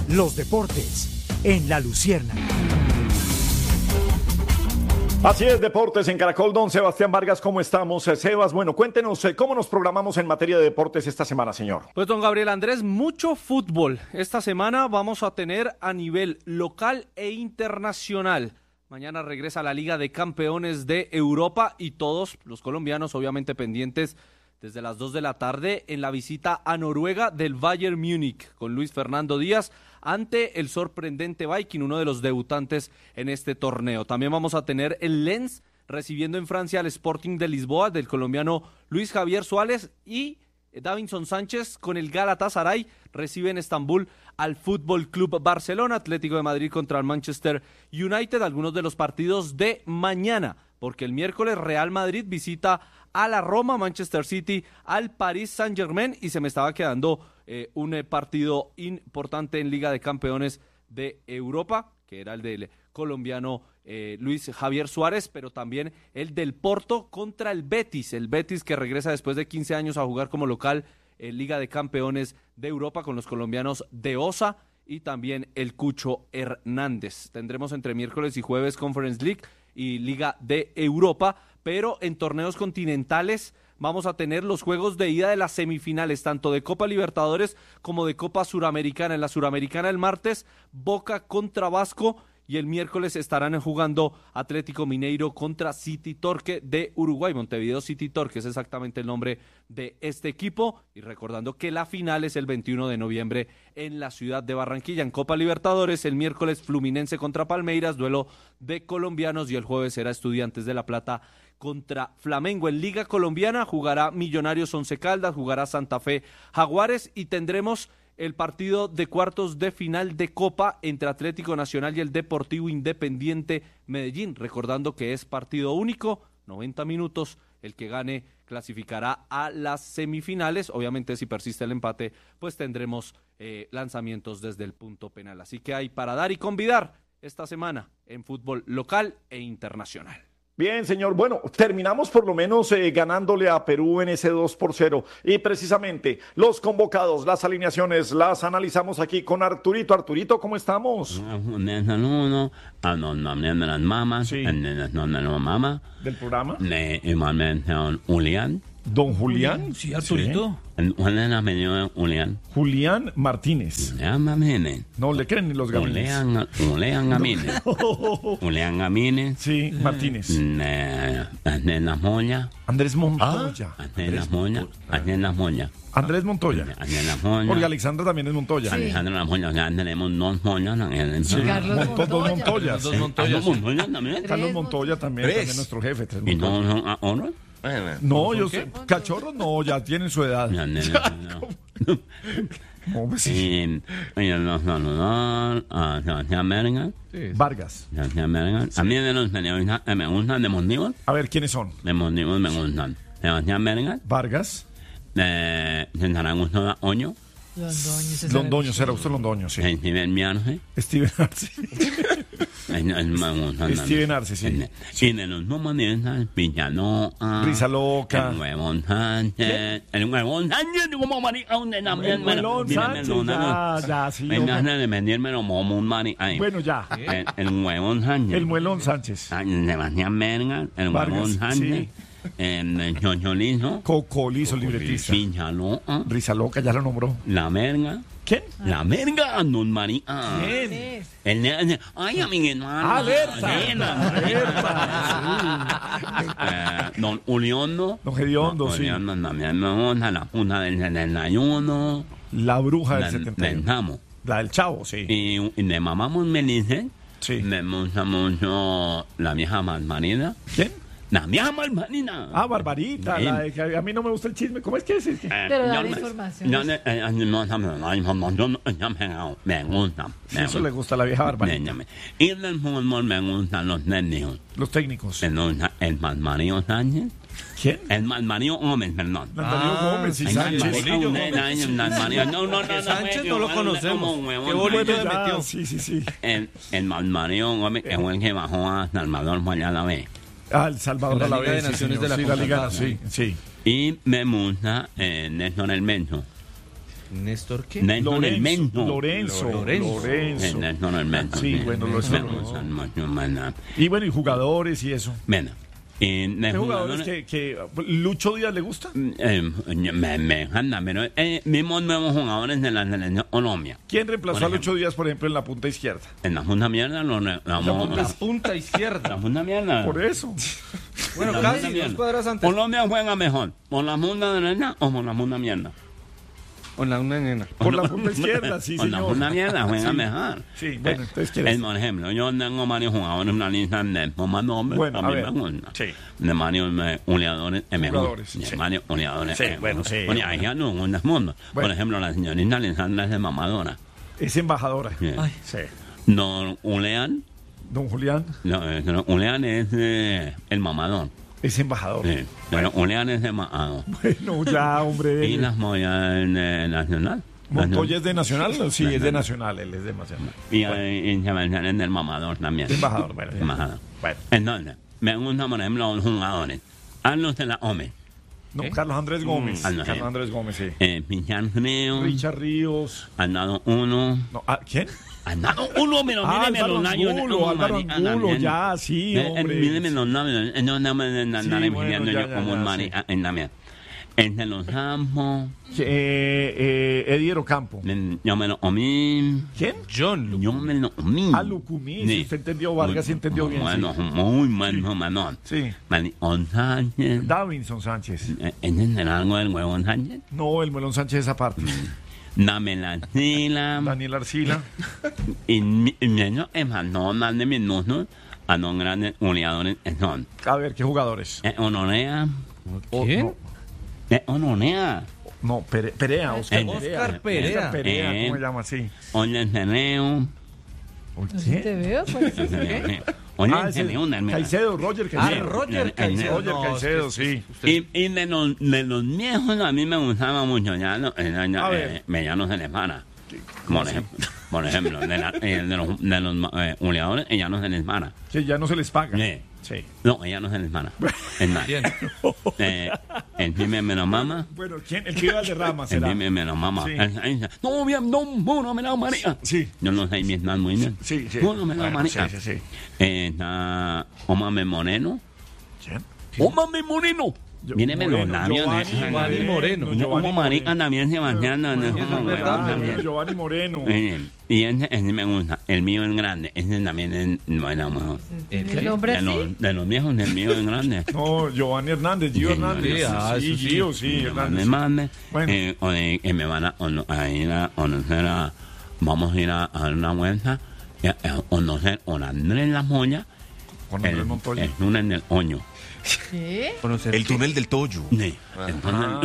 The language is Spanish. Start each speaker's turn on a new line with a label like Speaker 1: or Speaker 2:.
Speaker 1: los deportes en La Luciérnaga.
Speaker 2: Así es, deportes en Caracol. Don Sebastián Vargas, ¿cómo estamos? Sebas, bueno, cuéntenos cómo nos programamos en materia de deportes esta semana, señor.
Speaker 3: Pues don Gabriel Andrés, mucho fútbol. Esta semana vamos a tener a nivel local e internacional. Mañana regresa la Liga de Campeones de Europa y todos los colombianos obviamente pendientes desde las 2 de la tarde en la visita a Noruega del Bayern Múnich con Luis Fernando Díaz ante el sorprendente Viking, uno de los debutantes en este torneo. También vamos a tener el Lens recibiendo en Francia al Sporting de Lisboa del colombiano Luis Javier Suárez y Davinson Sánchez con el Galatasaray recibe en Estambul al Fútbol Club Barcelona, Atlético de Madrid contra el Manchester United, algunos de los partidos de mañana, porque el miércoles Real Madrid visita a la Roma, Manchester City al Paris Saint-Germain y se me estaba quedando un partido importante en Liga de Campeones de Europa, que era el del colombiano Luis Javier Suárez, pero también el del Porto contra el Betis que regresa después de 15 años a jugar como local en Liga de Campeones de Europa con los colombianos de Osa y también el Cucho Hernández. Tendremos entre miércoles y jueves Conference League y Liga de Europa, pero en torneos continentales vamos a tener los juegos de ida de las semifinales, tanto de Copa Libertadores como de Copa Suramericana. En la Suramericana el martes, Boca contra Vasco, y el miércoles estarán jugando Atlético Mineiro contra City Torque de Uruguay. Montevideo City Torque es exactamente el nombre de este equipo. Y recordando que la final es el 21 de noviembre en la ciudad de Barranquilla. En Copa Libertadores, el miércoles Fluminense contra Palmeiras, duelo de colombianos. Y el jueves será Estudiantes de La Plata contra Flamengo. En Liga Colombiana jugará Millonarios Once Caldas, jugará Santa Fe Jaguares y tendremos el partido de cuartos de final de Copa entre Atlético Nacional y el Deportivo Independiente Medellín, recordando que es partido único, 90 minutos, el que gane clasificará a las semifinales. Obviamente si persiste el empate, pues tendremos lanzamientos desde el punto penal, así que hay para dar y convidar esta semana en fútbol local e internacional.
Speaker 2: Bien, señor. Bueno, terminamos por lo menos ganándole a Perú en ese 2-0. Y precisamente los convocados, las alineaciones, las analizamos aquí con Arturito. Arturito, ¿cómo estamos? Sí. ¿Del programa? ¿Don Julián?
Speaker 4: Sí, Arturito.
Speaker 2: Julián Martínez. No le creen ni los gamines.
Speaker 5: Julián Gamines.
Speaker 2: Sí, Martínez.
Speaker 5: Andrés
Speaker 2: Montoya. Andrés Montoya. Porque Alexandra también es Montoya.
Speaker 5: Sí. Tenemos dos Montoyas.
Speaker 2: Sí. Dos Montoyas.
Speaker 3: Dos Montoyas.
Speaker 2: Carlos Montoya también es nuestro jefe.
Speaker 5: ¿Y no son hombres?
Speaker 2: No, yo sé. Cachorros no, ya tienen su edad. Vargas.
Speaker 5: A mí me gustan de Mondivos.
Speaker 2: A ver, ¿quiénes son?
Speaker 5: De Mondivos me gustan. Sebastián Vergas.
Speaker 2: Vargas.
Speaker 5: Santana Oño.
Speaker 2: Londoño, será usted Londoño, sí.
Speaker 5: Steven Arce.
Speaker 2: Steven Arce. Steven Arce, sí.
Speaker 5: Y de los nuevos Villaloca.
Speaker 2: Risa Loca.
Speaker 5: El Huevón Sánchez. El Huevón Sánchez, como marica, donde también.
Speaker 2: El Huevón Sánchez, ya, sí.
Speaker 5: Me hace de venderme como un marica.
Speaker 2: Bueno, ya.
Speaker 5: El Huevón Sánchez.
Speaker 2: El Muelón Sánchez.
Speaker 5: Sebastián Vergas. El Huevón Sánchez. Cholizo.
Speaker 2: Cocolizo, libretista.
Speaker 5: Villaloca.
Speaker 2: Risa Loca, ya lo nombró.
Speaker 5: La Verga.
Speaker 2: ¿Quién?
Speaker 5: La Verga, don marica.
Speaker 2: ¿Quién?
Speaker 5: Ay, amiguito.
Speaker 2: ¡Alerta!
Speaker 5: Don Uliondo.
Speaker 2: Don Gediondo, sí.
Speaker 5: Uliondo también me gusta. La Junta del 71.
Speaker 2: La Bruja del 71.
Speaker 5: Pensamos.
Speaker 2: La del Chavo, sí.
Speaker 5: Y de Mamamos Melice.
Speaker 2: Sí.
Speaker 5: Me gusta mucho la vieja Marmarina.
Speaker 2: ¿Quién?
Speaker 5: La vieja Marmarina.
Speaker 2: Ah, Barbarita.
Speaker 5: Sí.
Speaker 2: La de que a mí no me gusta el chisme. ¿Cómo es que es?
Speaker 6: Pero dale información.
Speaker 5: Me gusta.
Speaker 2: Eso le gusta a la vieja Barbarita.
Speaker 5: Y del fútbol me gustan los técnicos.
Speaker 2: Los técnicos.
Speaker 5: Me gusta el Marmario Sánchez.
Speaker 2: ¿Quién?
Speaker 5: El Marmario Gómez, perdón.
Speaker 2: Darío Gómez, sí, Sánchez.
Speaker 3: Sánchez no lo conocemos. Qué bonito le metió.
Speaker 2: Sí.
Speaker 5: El Marmario Gómez, que fue el que bajó a Salvador Juan la vez.
Speaker 2: Ah, El Salvador a la vez.
Speaker 3: Liga de Naciones de la
Speaker 2: Liga, sí.
Speaker 5: Y me gusta Néstor El Menso.
Speaker 3: ¿Néstor qué?
Speaker 5: Néstor el Mento.
Speaker 2: Lorenzo.
Speaker 5: Néstor el Mento.
Speaker 2: Sí, bueno, y bueno, y jugadores y eso.
Speaker 5: Bueno.
Speaker 2: ¿Qué jugadores que Lucho Díaz le gusta?
Speaker 5: Me encanta, pero mismos nuevos jugadores de la selección Colombia.
Speaker 2: ¿Quién reemplazó a Lucho Díaz, por ejemplo, en la punta izquierda?
Speaker 5: En la punta mierda
Speaker 3: La punta izquierda.
Speaker 5: La punta mierda.
Speaker 2: Por eso.
Speaker 3: Bueno, casi 2 cuadras antes.
Speaker 5: Colombia juega mejor, ¿por la punta derecha o por la punta mierda?
Speaker 3: Por la nena.
Speaker 2: Por la punta izquierda, sí,
Speaker 5: por
Speaker 2: señor.
Speaker 5: Por la punta mierda juega mejor.
Speaker 2: Sí, bueno, entonces ¿quieres?
Speaker 5: Por ejemplo, yo tengo varios jugadores en una lista de más nombres.
Speaker 2: Bueno, a ver.
Speaker 5: Me gusta.
Speaker 2: Sí.
Speaker 5: De varios goleadores
Speaker 2: Jugadores,
Speaker 5: de
Speaker 2: sí.
Speaker 5: varios goleadores.
Speaker 2: Sí, bueno, sí.
Speaker 5: Bueno, ahí ya no, en el mundo. Por
Speaker 2: Bueno.
Speaker 5: ejemplo, la señorita Alessandra es de mamadora.
Speaker 2: Es embajadora.
Speaker 5: Sí.
Speaker 3: Ay.
Speaker 2: Sí.
Speaker 5: Don Julián,
Speaker 2: Don Julián
Speaker 5: Julián es el mamador.
Speaker 2: es embajador.
Speaker 5: Sí. Pero Julián es de mamador.
Speaker 2: Bueno, ya, hombre.
Speaker 5: Y las Moya Nacional.
Speaker 2: ¿Montoya es de Nacional? Sí, es de Nacional, él es de Nacional.
Speaker 5: Y Sebastián es del mamador también.
Speaker 2: Embajador, bueno. ya.
Speaker 5: Embajador.
Speaker 2: Bueno.
Speaker 5: Entonces, me gustan, por ejemplo, los jugadores. Carlos de la Ome.
Speaker 2: No, Carlos Andrés Gómez.
Speaker 5: Carlos
Speaker 2: Andrés Gómez, sí.
Speaker 5: Pichar Frío.
Speaker 2: Richard Ríos.
Speaker 5: Han dado uno.
Speaker 2: No, ¿quién?
Speaker 5: Han dado uno, pero míreme
Speaker 2: Álvaro
Speaker 5: los labios.
Speaker 2: Angulo, ya, sí, hombre.
Speaker 5: Míreme los labios. No me andar
Speaker 2: Sí, bueno,
Speaker 5: enseñando
Speaker 2: ya,
Speaker 5: yo como un
Speaker 2: sí.
Speaker 5: marica en la mía. Entre los campos.
Speaker 2: Ediero Campo.
Speaker 5: Yo me lo comí.
Speaker 2: ¿Quién?
Speaker 3: John
Speaker 5: Yo me lo comí.
Speaker 2: Lucumí, si usted entendió, Vargas sí entendió bien.
Speaker 5: Bueno, muy bueno, Manón.
Speaker 2: Sí.
Speaker 5: Manicón Sánchez.
Speaker 2: Davinson Sánchez.
Speaker 5: ¿Entienden algo del huevón Sánchez?
Speaker 2: No, el Melón Sánchez esa parte.
Speaker 5: Dame la sila.
Speaker 2: Daniel Arcila.
Speaker 5: Y menos es más de minutos a los grandes goleadores son.
Speaker 2: A ver, ¿qué jugadores?
Speaker 5: Honorea.
Speaker 3: ¿Quién?
Speaker 5: Honorea.
Speaker 2: No, Perea, Oscar
Speaker 3: Oscar
Speaker 2: Perea.
Speaker 3: Perea.
Speaker 2: Oscar Perea, ¿cómo se llama así?
Speaker 5: Oye, Ceneo.
Speaker 6: ¿Sí te veo? Pues, ¿qué?
Speaker 5: Oye,
Speaker 2: ese
Speaker 5: Ceneo.
Speaker 2: Caicedo, Roger Caicedo.
Speaker 3: Roger Caicedo.
Speaker 2: Roger
Speaker 3: No,
Speaker 2: Caicedo,
Speaker 3: es que
Speaker 2: sí.
Speaker 5: Y de los viejos a mí me gustaba mucho. Ya no se les para. Por ejemplo, de los goleadores, ella no se les para.
Speaker 2: Que ya no se les paga. Sí.
Speaker 5: No, ella no se les para. Es más.
Speaker 3: Bien.
Speaker 5: El primer me lo mama.
Speaker 2: Bueno, ¿quién? El que iba de rama
Speaker 5: El
Speaker 2: será.
Speaker 5: primer me lo mama.
Speaker 2: Sí.
Speaker 5: No, bien, no me la María.
Speaker 2: Sí.
Speaker 5: Yo no sé Vietnam muy bien.
Speaker 2: Sí, sí.
Speaker 5: No me la
Speaker 2: Bueno,
Speaker 5: María.
Speaker 2: sí.
Speaker 5: Está Omame Moreno.
Speaker 2: ¿Quién?
Speaker 5: Omame Moreno. Míreme los labios.
Speaker 3: Giovanni Moreno.
Speaker 5: Como marica también se bañan.
Speaker 2: Giovanni Moreno.
Speaker 5: Y ese me gusta. El mío es grande. Ese también es bueno. Mejor.
Speaker 6: ¿El nombre así?
Speaker 5: De los viejos, el mío es grande.
Speaker 2: No, Giovanni Hernández, Gio Hernández. Sí, Gio, sí, Hernández.
Speaker 5: Mande.
Speaker 2: Bueno.
Speaker 5: Me van a ir a conocer vamos a ir a dar una vuelta a conocer a Andrés La Moya.
Speaker 2: Con Andrés Montoya.
Speaker 5: El túnel del Oño.
Speaker 6: ¿Qué?
Speaker 3: El túnel del Toyo.
Speaker 5: Sí. El túnel